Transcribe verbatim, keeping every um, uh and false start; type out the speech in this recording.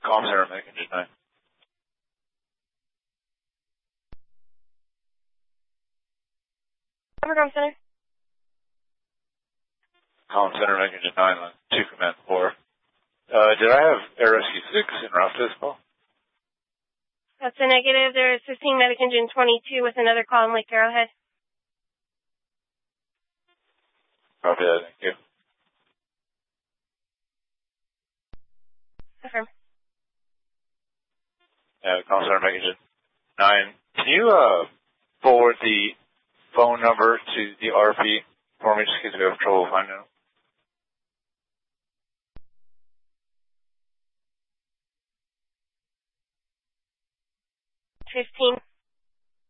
Comm Center, Medic Engine nine. Comm Center. Comm Center, Medic Engine nine on two Command four. Uh, did I have Air Rescue six en route to this call? That's a negative. They're assisting Medic Engine twenty-two with another call in Lake Arrowhead. Copy that, thank you. Confirm. Uh, Comm Center, Medic Engine nine. Can you, uh, forward the phone number to the R P for me just in case we have trouble finding it?